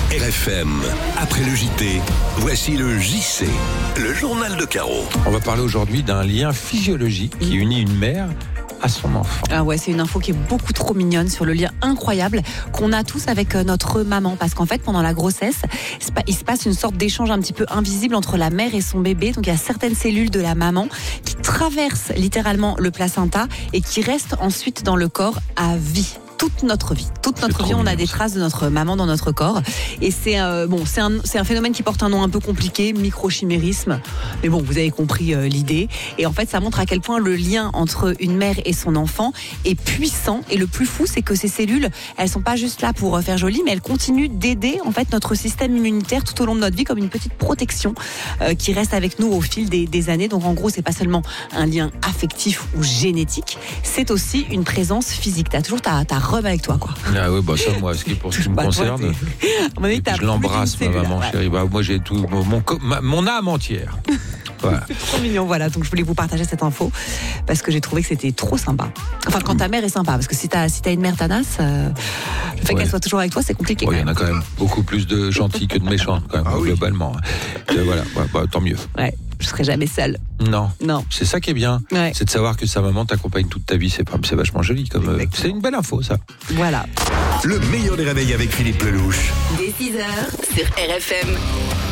RFM, après le JT, voici le JC, le journal de Caro. On va parler aujourd'hui d'un lien physiologique qui unit une mère à son enfant. Ah ouais, c'est une info qui est beaucoup trop mignonne sur le lien incroyable qu'on a tous avec notre maman. Parce qu'en fait, pendant la grossesse, il se passe une sorte d'échange un petit peu invisible entre la mère et son bébé. Donc il y a certaines cellules de la maman qui traversent littéralement le placenta et qui restent ensuite dans le corps à vie. Toute notre vie, on a des traces de notre maman dans notre corps. Et c'est un phénomène qui porte un nom un peu compliqué, microchimérisme. Mais bon, vous avez compris l'idée. Et en fait, ça montre à quel point le lien entre une mère et son enfant est puissant. Et le plus fou, c'est que ces cellules, elles sont pas juste là pour faire joli, mais elles continuent d'aider en fait notre système immunitaire tout au long de notre vie comme une petite protection qui reste avec nous au fil des années. Donc en gros, c'est pas seulement un lien affectif ou génétique, c'est aussi une présence physique. T'as toujours ta robe avec toi, quoi. Ah oui, ça, moi, ce qui me concerne, je l'embrasse, ma maman chérie. Moi, j'ai tout, mon âme entière. Voilà. Trop mignon, voilà. Donc je voulais vous partager cette info parce que j'ai trouvé que c'était trop sympa. Enfin, quand ta mère est sympa, parce que si t'as une mère tanasse, le fait qu'elle soit toujours avec toi, c'est compliqué. Il y en a quand même beaucoup plus de gentils que de méchants, quand même, globalement. Voilà, tant mieux. Ouais. Je serai jamais seule. Non. C'est ça qui est bien. Ouais. C'est de savoir que sa maman t'accompagne toute ta vie. C'est vachement joli. C'est une belle info, ça. Voilà. Le meilleur des réveils avec Philippe Lelouch. Dès 6h sur RFM.